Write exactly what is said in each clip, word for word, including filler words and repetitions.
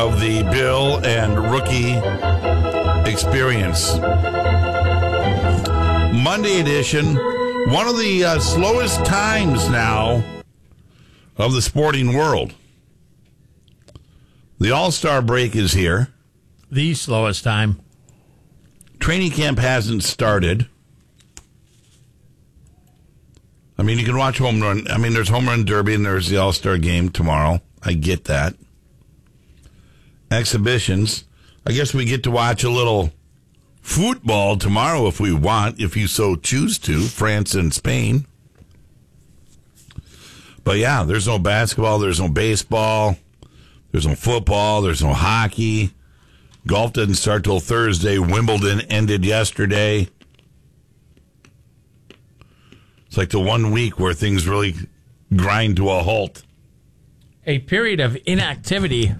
of the Bill and Rookie Experience. Monday edition, one of the uh, slowest times now of the sporting world. The All-Star break is here. The slowest time. Training camp hasn't started. I mean, you can watch home run. I mean, there's home run derby and there's the All-Star game tomorrow. I get that. Exhibitions. I guess we get to watch a little football tomorrow if we want, if you so choose to. France and Spain. But yeah, there's no basketball, there's no baseball, there's no football, there's no hockey. Golf didn't start till Thursday. Wimbledon ended yesterday. It's like the one week where things really grind to a halt. A period of inactivity,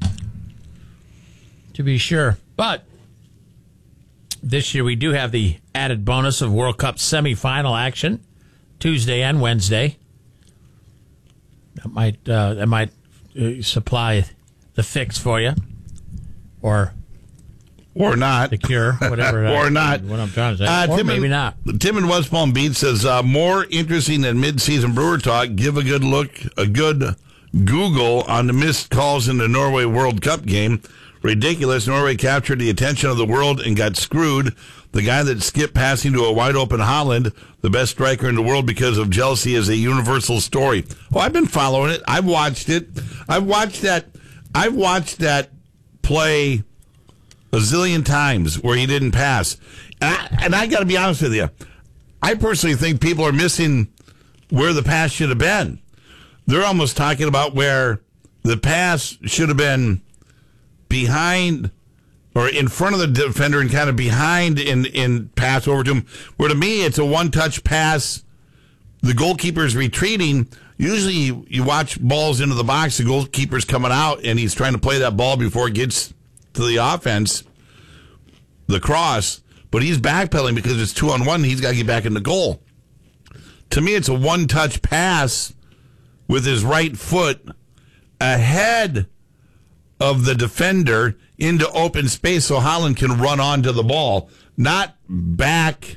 to be sure. But this year we do have the added bonus of World Cup semifinal action, Tuesday and Wednesday. That might uh, that might uh, supply the fix for you, or or not the cure, whatever. or I, not. What I'm trying to say, uh, or Tim maybe in, not. Tim in West Palm Beach says uh, more interesting than mid-season Brewer talk. Give a good look, a good Google on the missed calls in the Norway World Cup game. Ridiculous. Norway captured the attention of the world and got screwed. The guy that skipped passing to a wide-open Holland, the best striker in the world because of jealousy, is a universal story. Oh, I've been following it. I've watched it. I've watched that. I've watched that play a zillion times where he didn't pass. And I, and I got to be honest with you. I personally think people are missing where the pass should have been. They're almost talking about where the pass should have been behind or in front of the defender and kind of behind in, in pass over to him. Where to me, it's a one-touch pass. The goalkeeper's retreating. Usually you, you watch balls into the box, the goalkeeper's coming out, and he's trying to play that ball before it gets to the offense, the cross. But he's backpedaling because it's two on one, and he's got to get back in the goal. To me, it's a one-touch pass with his right foot ahead of the defender into open space so Holland can run onto the ball, not back,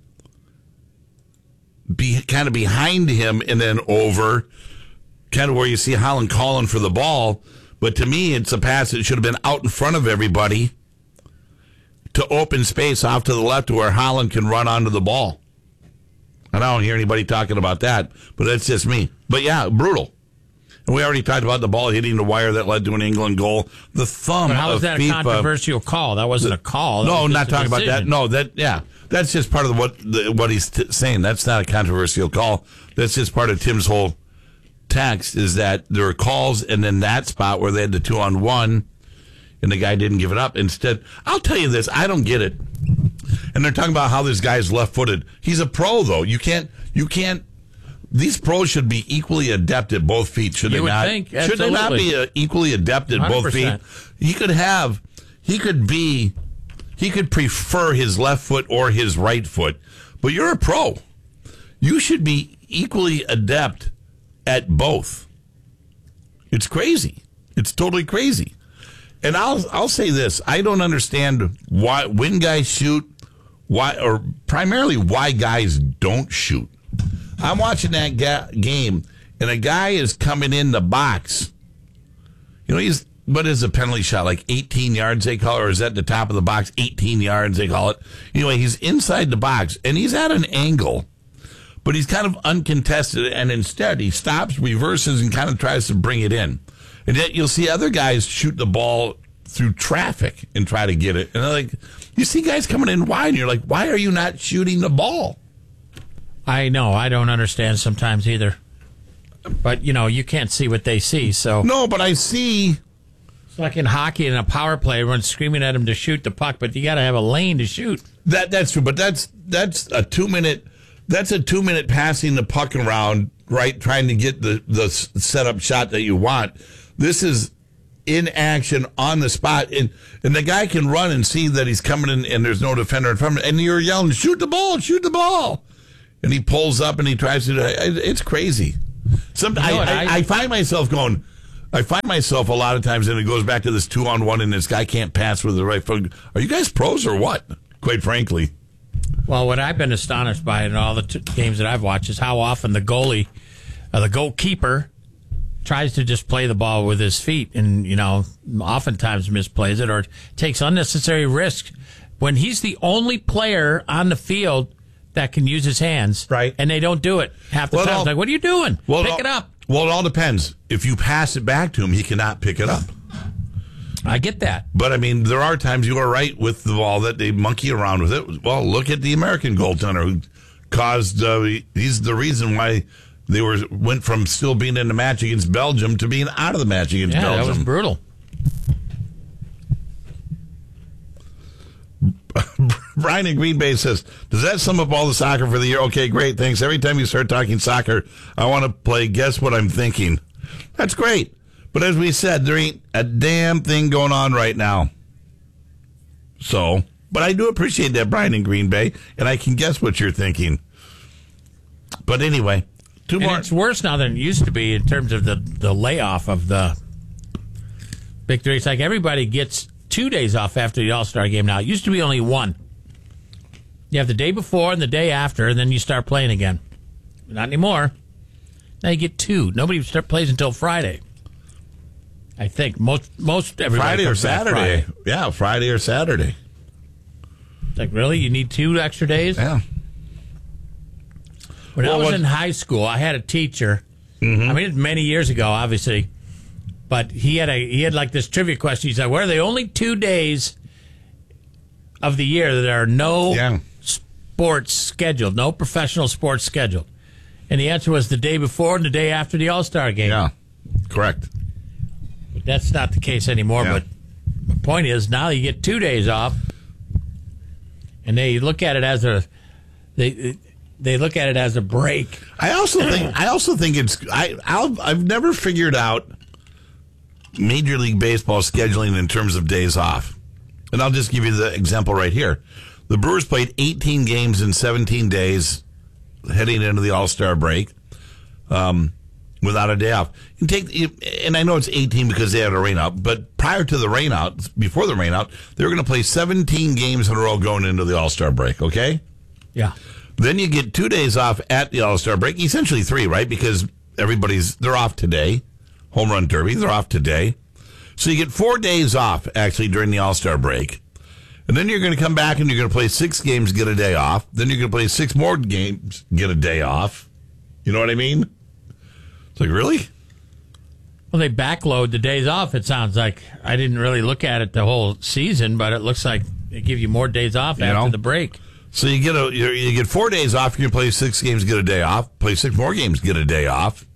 be kind of behind him and then over, kind of where you see Holland calling for the ball. But to me, it's a pass that should have been out in front of everybody to open space off to the left where Holland can run onto the ball. And I don't hear anybody talking about that, but that's just me. But yeah, brutal. And we already talked about the ball hitting the wire that led to an England goal. The thumb But how of was that FIFA, a controversial call? That wasn't a call. That no, was not just a talking about that. decision. No, that yeah, that's just part of what the, what he's t- saying. That's not a controversial call. That's just part of Tim's whole text is that there were calls, and then that spot where they had the two on one, and the guy didn't give it up. Instead, I'll tell you this: I don't get it. And they're talking about how this guy's left-footed. He's a pro, though. You can't. You can't. These pros should be equally adept at both feet, should You they would not? think, should they not be uh, equally adept at one hundred both percent. feet? He could have, he could be, he could prefer his left foot or his right foot. But you're a pro. You should be equally adept at both. It's crazy. It's totally crazy. And I'll I'll say this: I don't understand why when guys shoot, why or primarily why guys don't shoot. I'm watching that ga- game, and a guy is coming in the box. You know, he's what is a penalty shot, like eighteen yards, they call it, or is that the top of the box, eighteen yards, they call it. Anyway, he's inside the box, and he's at an angle, but he's kind of uncontested, and instead he stops, reverses, and kind of tries to bring it in. And yet you'll see other guys shoot the ball through traffic and try to get it. And they're like, you see guys coming in wide, and you're like, why are you not shooting the ball? I know. I don't understand sometimes either. But, you know, you can't see what they see, so. No, but I see. It's like in hockey in a power play, everyone's screaming at him to shoot the puck, but you got to have a lane to shoot. That That's true, but that's that's a two-minute that's a two-minute passing the puck around, right, trying to get the, the set-up shot that you want. This is in action on the spot, and, and the guy can run and see that he's coming in and there's no defender in front of him, and you're yelling, shoot the ball, shoot the ball. And he pulls up and he tries to. It's crazy. Some, You know I, what, I, I- I find myself going. I find myself a lot of times, and it goes back to this two on one, and this guy can't pass with the right foot. Are you guys pros or what? Quite frankly. Well, what I've been astonished by in all the t- games that I've watched is how often the goalie, uh, the goalkeeper, tries to just play the ball with his feet, and you know, oftentimes misplays it or takes unnecessary risks when he's the only player on the field that can use his hands, right? And they don't do it half the well, time. All, it's like, what are you doing? Well, Pick it, it up. Well, it all depends. If you pass it back to him, he cannot pick it up. I get that. But, I mean, there are times you are right with the ball that they monkey around with it. Well, look at the American goaltender who caused, uh, he's the reason why they were went from still being in the match against Belgium to being out of the match against yeah, Belgium. Yeah, that was brutal. Brian in Green Bay says, does that sum up all the soccer for the year? Okay, great, thanks. Every time you start talking soccer, I want to play Guess What I'm Thinking. That's great. But as we said, there ain't a damn thing going on right now. So, but I do appreciate that, Brian in Green Bay, and I can guess what you're thinking. But anyway, two and more. It's worse now than it used to be in terms of the, the layoff of the big three. It's like everybody gets two days off after the All-Star game now. It used to be only one. You have the day before and the day after, and then you start playing again. Not anymore. Now you get two. Nobody start plays until Friday. I think most most everybody Friday or Saturday. Friday. Yeah, Friday or Saturday. Like, really? You need two extra days? Yeah. When well, I was what, in high school, I had a teacher. Mm-hmm. I mean, it's many years ago, obviously, but he had a he had like this trivia question. He said, "What are the only two days of the year that there are no yeah. sports scheduled, no professional sports scheduled?" And the answer was the day before and the day after the All-Star game. Yeah, correct. But that's not the case anymore. Yeah. But the point is, now you get two days off, and they look at it as a they they look at it as a break. I also think I also think it's I I'll, I've never figured out Major League Baseball scheduling in terms of days off, and I'll just give you the example right here. The Brewers played eighteen games in seventeen days, heading into the All-Star break, um, without a day off. You take, and I know it's eighteen because they had a rainout, but prior to the rainout, before the rainout, they were going to play seventeen games in a row going into the All-Star break. Okay. Yeah. Then you get two days off at the All-Star break, essentially three, right? Because everybody's, they're off today. Home Run Derby, they're off today. So you get four days off, actually, during the All-Star break. And then you're going to come back and you're going to play six games, get a day off. Then you're going to play six more games, get a day off. You know what I mean? It's like, really? Well, they backload the days off, it sounds like. I didn't really look at it the whole season, but it looks like they give you more days off You after know? the break. So you get a you you get four days off. You can play six games, get a day off. Play six more games, get a day off.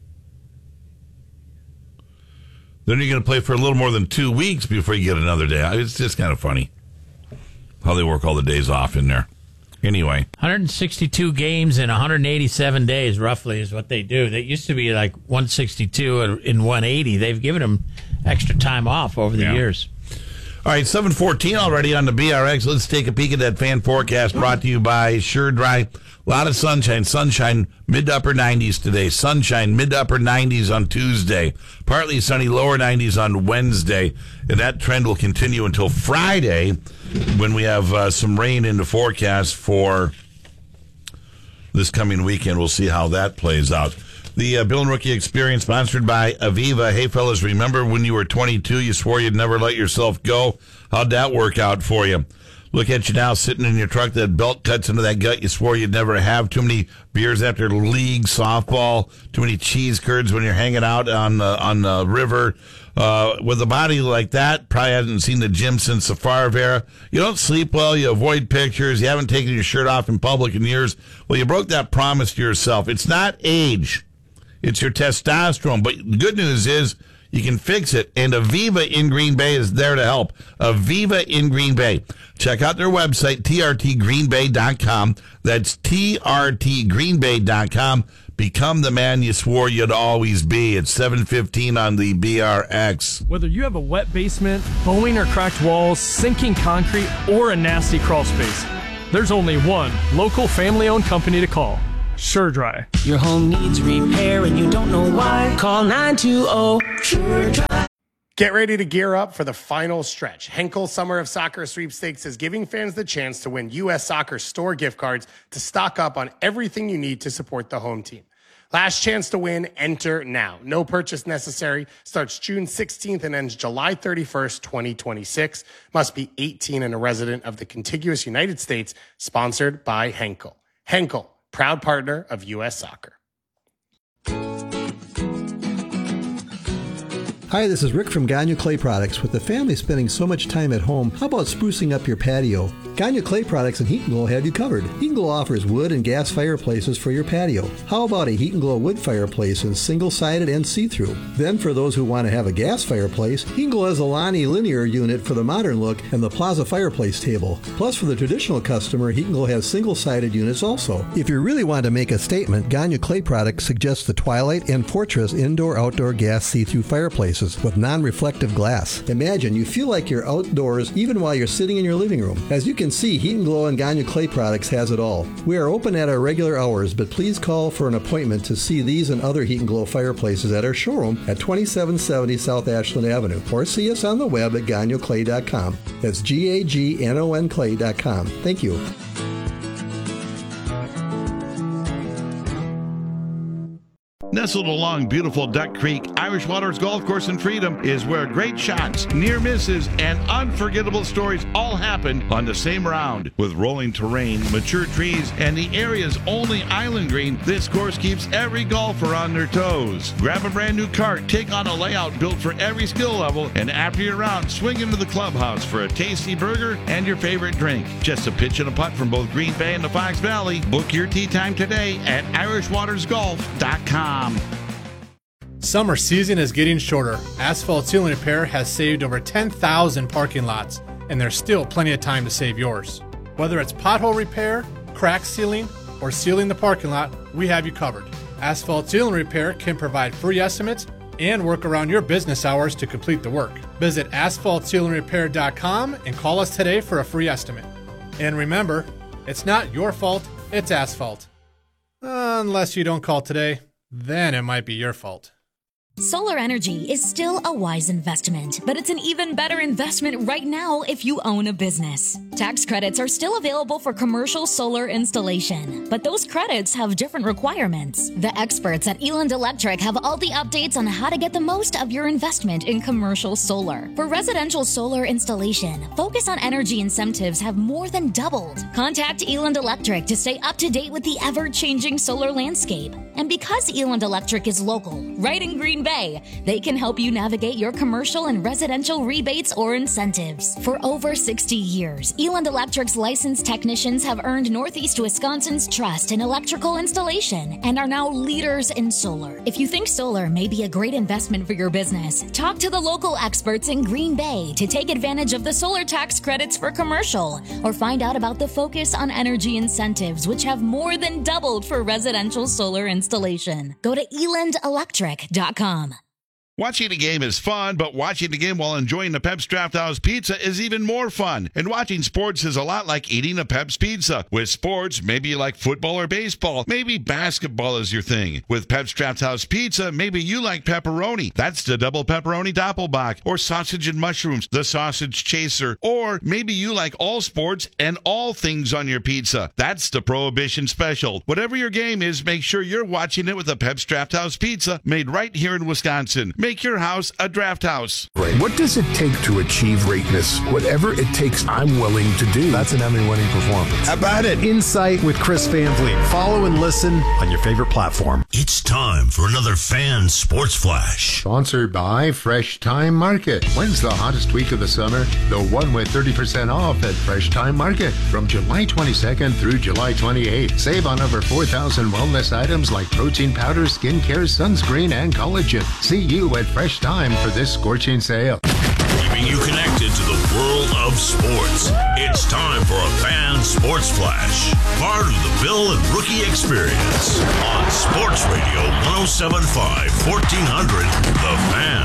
Then you're going to play for a little more than two weeks before you get another day. It's just kind of funny how they work all the days off in there. Anyway, one hundred sixty-two games in one hundred eighty-seven days, roughly, is what they do. They used to be like one sixty-two in one eighty. They've given them extra time off over the Yeah. years. All right, seven fourteen already on the B R X. Let's take a peek at that fan forecast brought to you by Sure Dry. A lot of sunshine. Sunshine, mid to upper nineties today. Sunshine, mid to upper nineties on Tuesday. Partly sunny, lower nineties on Wednesday. And that trend will continue until Friday when we have uh, some rain in the forecast for this coming weekend. We'll see how that plays out. The uh, Bill and Rookie Experience, sponsored by Aviva. Hey, fellas, remember when you were twenty-two, you swore you'd never let yourself go? How'd that work out for you? Look at you now, sitting in your truck, that belt cuts into that gut you swore you'd never have. Too many beers after league softball. Too many cheese curds when you're hanging out on the, on the river. Uh, with a body like that, probably hasn't seen the gym since the Favre era. You don't sleep well. You avoid pictures. You haven't taken your shirt off in public in years. Well, you broke that promise to yourself. It's not age. It's your testosterone. But the good news is you can fix it. And Aviva in Green Bay is there to help. Aviva in Green Bay. Check out their website, T R T green bay dot com. That's T R T green bay dot com. Become the man you swore you'd always be. It's seven fifteen on the B R X. Whether you have a wet basement, bowing or cracked walls, sinking concrete, or a nasty crawl space, there's only one local family-owned company to call. SureDry. Your home needs repair and you don't know why. Call nine two zero SureDry. Get ready to gear up for the final stretch. Henkel Summer of Soccer Sweepstakes is giving fans the chance to win U S Soccer store gift cards to stock up on everything you need to support the home team. Last chance to win, enter now. No purchase necessary. Starts June sixteenth and ends July thirty-first, twenty twenty-six. Must be eighteen and a resident of the contiguous United States. Sponsored by Henkel. Henkel, proud partner of U S Soccer. Hi, this is Rick from Gagne Clay Products. With the family spending so much time at home, how about sprucing up your patio? Gagne Clay Products and Heat and Glow have you covered. Heat and Glow offers wood and gas fireplaces for your patio. How about a Heat and Glow wood fireplace in single-sided and see-through? Then for those who want to have a gas fireplace, Heat and Glow has a Lonnie linear unit for the modern look and the Plaza fireplace table. Plus for the traditional customer, Heat and Glow has single-sided units also. If you really want to make a statement, Gagne Clay Products suggests the Twilight and Fortress indoor-outdoor gas see-through fireplaces with non-reflective glass. Imagine you feel like you're outdoors even while you're sitting in your living room. As you can see, Heat and Glow and Gagne Clay Products has it all. We are open at our regular hours, but please call for an appointment to see these and other Heat and Glow fireplaces at our showroom at twenty-seven seventy South Ashland Avenue, or see us on the web at gagne clay dot com. That's G A G N O N clay dot com. Thank you. Nestled along beautiful Duck Creek, Irish Waters Golf Course in Freedom is where great shots, near misses, and unforgettable stories all happen on the same round. With rolling terrain, mature trees, and the area's only island green, this course keeps every golfer on their toes. Grab a brand new cart, take on a layout built for every skill level, and after your round, swing into the clubhouse for a tasty burger and your favorite drink. Just a pitch and a putt from both Green Bay and the Fox Valley. Book your tee time today at irish waters golf dot com. Summer season is getting shorter. Asphalt Sealing Repair has saved over ten thousand parking lots, and there's still plenty of time to save yours. Whether it's pothole repair, crack sealing, or sealing the parking lot, we have you covered. Asphalt Sealing Repair can provide free estimates and work around your business hours to complete the work. Visit asphalt sealing repair dot com and call us today for a free estimate. And remember, it's not your fault, it's asphalt. Unless you don't call today, then it might be your fault. Solar energy is still a wise investment, but it's an even better investment right now if you own a business. Tax credits are still available for commercial solar installation, but those credits have different requirements. The experts at Eland Electric have all the updates on how to get the most of your investment in commercial solar. For residential solar installation, Focus on Energy incentives have more than doubled. Contact Eland Electric to stay up to date with the ever-changing solar landscape. And because Eland Electric is local, right in Green Bay, they can help you navigate your commercial and residential rebates or incentives. For over sixty years, Eland Electric's licensed technicians have earned Northeast Wisconsin's trust in electrical installation and are now leaders in solar. If you think solar may be a great investment for your business, talk to the local experts in Green Bay to take advantage of the solar tax credits for commercial, or find out about the Focus on Energy incentives, which have more than doubled for residential solar installation. Go to eland electric dot com. Watching a game is fun, but watching a game while enjoying the Pep's Draft House Pizza is even more fun. And watching sports is a lot like eating a Pep's Pizza. With sports, maybe you like football or baseball. Maybe basketball is your thing. With Pep's Draft House Pizza, maybe you like pepperoni. That's the double pepperoni doppelbock. Or sausage and mushrooms, the sausage chaser. Or maybe you like all sports and all things on your pizza. That's the Prohibition Special. Whatever your game is, make sure you're watching it with a Pep's Draft House Pizza made right here in Wisconsin. Make your house a draft house. What does it take to achieve greatness? Whatever it takes, I'm willing to do. That's an Emmy-winning performance. How about it? Insight with Chris Van Vliet. Follow and listen on your favorite platform. It's time for another Fan Sports Flash. Sponsored by Fresh Time Market. When's the hottest week of the summer? The one with thirty percent off at Fresh Time Market. From July twenty-second through July twenty-eighth. Save on over four thousand wellness items like protein powder, skincare, sunscreen, and collagen. See you at Fresh Time for this scorching sale. Keeping you connected to the world of sports. It's time for a Fan Sports Flash. Part of the Bill and Rookie Experience on Sports Radio one oh seven point five, fourteen hundred, The Fan.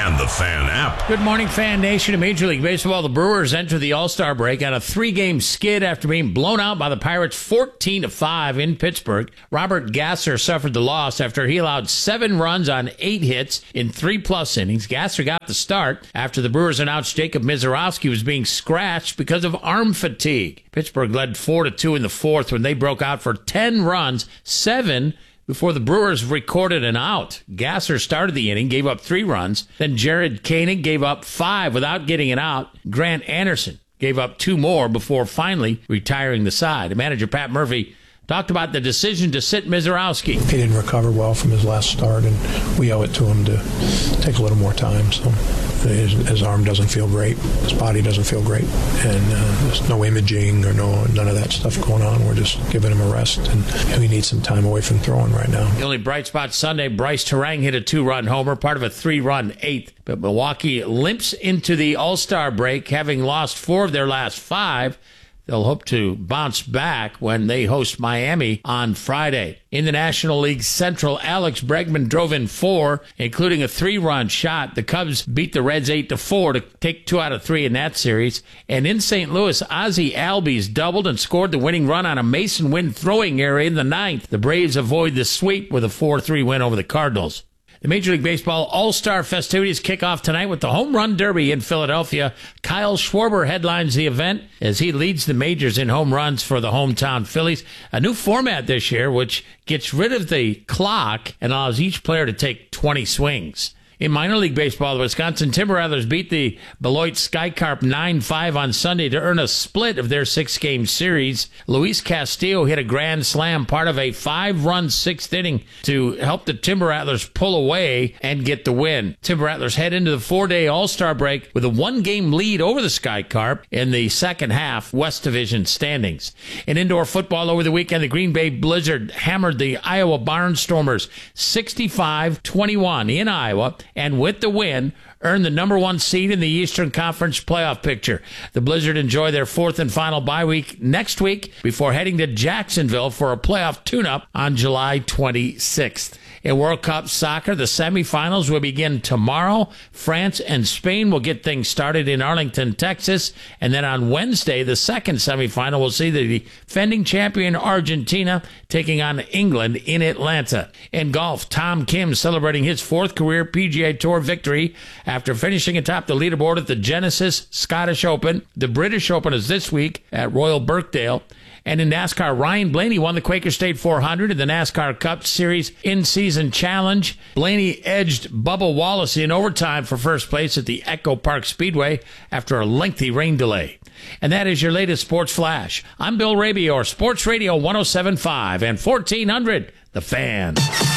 and the Fan app. Good morning, Fan Nation. In Major League Baseball, the Brewers enter the All-Star break on a three-game skid after being blown out by the Pirates fourteen to five in Pittsburgh. Robert Gasser suffered the loss after he allowed seven runs on eight hits in three-plus innings. Gasser got the start after the Brewers announced Jacob Mizorowski was being scratched because of arm fatigue. Pittsburgh led four to two in the fourth when they broke out for ten runs, seven before the Brewers recorded an out. Gasser started the inning, gave up three runs. Then Jared Koenig gave up five without getting an out. Grant Anderson gave up two more before finally retiring the side. Manager Pat Murphy talked about the decision to sit Mizorowski. He didn't recover well from his last start, and we owe it to him to take a little more time. So his, his arm doesn't feel great. His body doesn't feel great. And uh, there's no imaging or no none of that stuff going on. We're just giving him a rest, and he needs some time away from throwing right now. The only bright spot Sunday, Bryce Terang hit a two-run homer, part of a three-run eighth. But Milwaukee limps into the All-Star break, having lost four of their last five. They'll hope to bounce back when they host Miami on Friday. In the National League Central, Alex Bregman drove in four, including a three-run shot. The Cubs beat the Reds eight to four to take two out of three in that series. And in Saint Louis, Ozzie Albies doubled and scored the winning run on a Mason Wynn throwing error in the ninth. The Braves avoid the sweep with a four three win over the Cardinals. The Major League Baseball All-Star festivities kick off tonight with the Home Run Derby in Philadelphia. Kyle Schwarber headlines the event as he leads the majors in home runs for the hometown Phillies. A new format this year, which gets rid of the clock and allows each player to take twenty swings. In minor league baseball, the Wisconsin Timber Rattlers beat the Beloit Skycarp nine five on Sunday to earn a split of their six-game series. Luis Castillo hit a grand slam, part of a five-run sixth inning, to help the Timber Rattlers pull away and get the win. Timber Rattlers head into the four-day All-Star break with a one-game lead over the Skycarp in the second half West Division standings. In indoor football over the weekend, the Green Bay Blizzard hammered the Iowa Barnstormers sixty-five twenty-one in Iowa, and with the win, earned the number one seed in the Eastern Conference playoff picture. The Blizzard enjoy their fourth and final bye week next week before heading to Jacksonville for a playoff tune-up on July twenty-sixth. In World Cup soccer, the semifinals will begin tomorrow. France and Spain will get things started in Arlington, Texas. And then on Wednesday, the second semifinal will see the defending champion Argentina taking on England in Atlanta. In golf, Tom Kim celebrating his fourth career P G A Tour victory after finishing atop the leaderboard at the Genesis Scottish Open. The British Open is this week at Royal Birkdale. And in NASCAR, Ryan Blaney won the Quaker State four hundred in the NASCAR Cup Series in-season challenge. Blaney edged Bubba Wallace in overtime for first place at the Echo Park Speedway after a lengthy rain delay. And that is your latest Sports Flash. I'm Bill Rabior, Sports Radio one oh seven point five and fourteen hundred, The Fan.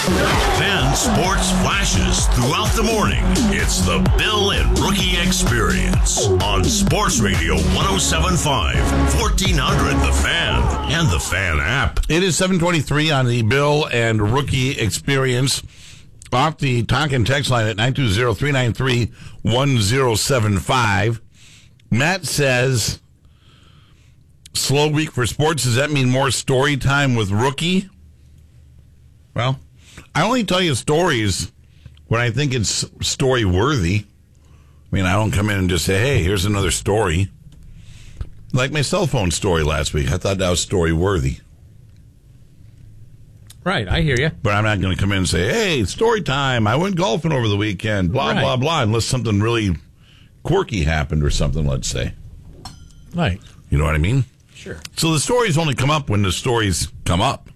Fan Sports Flashes throughout the morning. It's the Bill and Rookie Experience on Sports Radio one oh seven point five, fourteen hundred, The Fan, and the Fan app. It is seven twenty-three on the Bill and Rookie Experience. Off the talk and text line at nine two zero, three nine three, one zero seven five. Matt says, slow week for sports. Does that mean more story time with Rookie? Well, I only tell you stories when I think it's story worthy. I mean, I don't come in and just say, hey, here's another story. Like my cell phone story last week. I thought that was story worthy. Right, I hear you. But I'm not going to come in and say, hey, story time. I went golfing over the weekend, blah, right. blah, blah, unless something really quirky happened or something, let's say. Right. You know what I mean? Sure. So the stories only come up when the stories come up.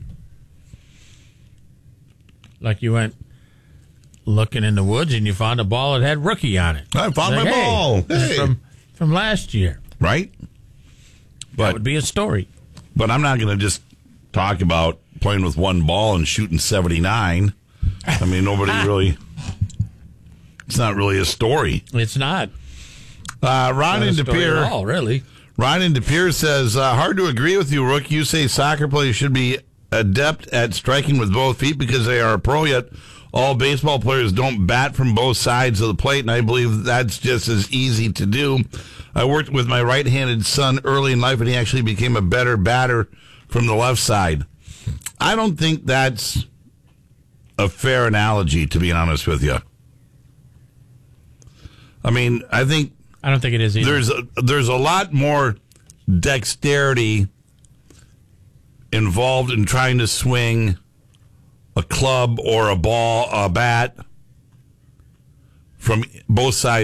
Like you went looking in the woods and you found a ball that had Rookie on it. I found like, my hey, ball. This Hey. is from, from last year. Right? But, that would be a story. But I'm not going to just talk about playing with one ball and shooting seventy-nine. I mean, nobody really... It's not really a story. It's not. Uh, Ron in De Pere... at all, really. Ron in De Pere says, uh, hard to agree with you, Rook. You say soccer players should be adept at striking with both feet because they are a pro, yet all baseball players don't bat from both sides of the plate, and I believe that's just as easy to do. I worked with my right-handed son early in life, and he actually became a better batter from the left side. I don't think that's a fair analogy, to be honest with you. I mean, I think I don't think it is either. There's a, there's a lot more dexterity involved in trying to swing a club or a ball, a bat from both sides